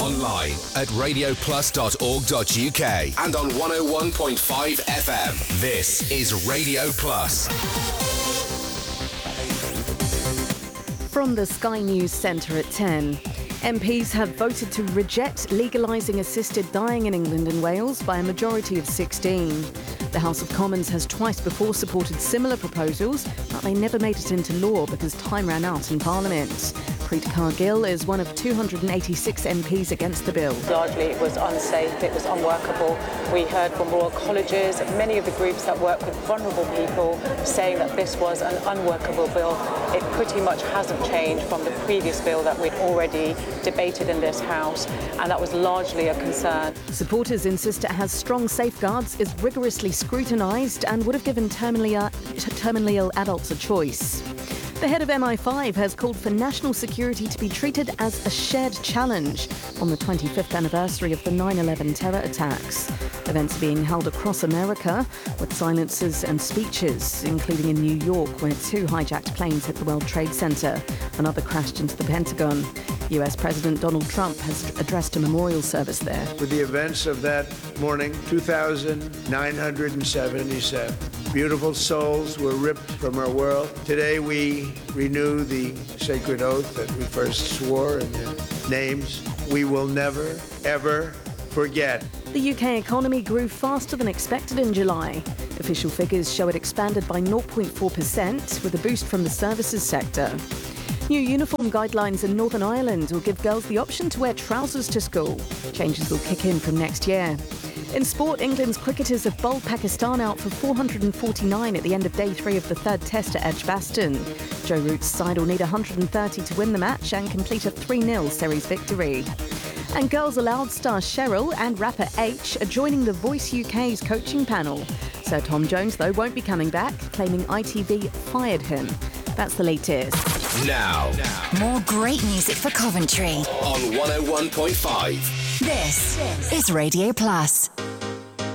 online at radioplus.org.uk and on 101.5 FM. This is Radio Plus. From the Sky News Centre at 10. MPs have voted to reject legalising assisted dying in England and Wales by a majority of 16. The House of Commons has twice before supported similar proposals, but they never made it into law because time ran out in Parliament. Preet Kaur-Gill is one of 286 MPs against the bill. Largely it was unsafe, it was unworkable. We heard from Royal Colleges, many of the groups that work with vulnerable people saying that this was an unworkable bill. It pretty much hasn't changed from the previous bill that we'd already debated in this House, and that was largely a concern. Supporters insist it has strong safeguards, is rigorously scrutinised and would have given terminally ill adults a choice. The head of MI5 has called for national security to be treated as a shared challenge on the 25th anniversary of the 9/11 terror attacks. Events are being held across America with silences and speeches, including in New York, where 2 hijacked planes hit the World Trade Center. Another crashed into the Pentagon. US President Donald Trump has addressed a memorial service there. With the events of that morning, 2,977 beautiful souls were ripped from our world. Today we renew the sacred oath that we first swore in their names. We will never, ever forget. The UK economy grew faster than expected in July. Official figures show it expanded by 0.4% with a boost from the services sector. New uniform guidelines in Northern Ireland will give girls the option to wear trousers to school. Changes will kick in from next year. In sport, England's cricketers have bowled Pakistan out for 449 at the end of day 3 of the third test at Edgbaston. Joe Root's side will need 130 to win the match and complete a 3-0 series victory. And Girls Aloud star Cheryl and rapper H are joining The Voice UK's coaching panel. Sir Tom Jones, though, won't be coming back, claiming ITV fired him. That's the latest. Now, more great music for Coventry on 101.5. This is Radio Plus.